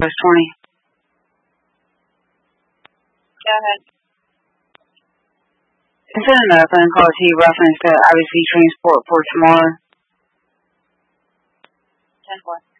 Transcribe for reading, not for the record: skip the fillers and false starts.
Verse 20. Go ahead. Is it enough unquality reference to IBC transport for tomorrow? 10-4.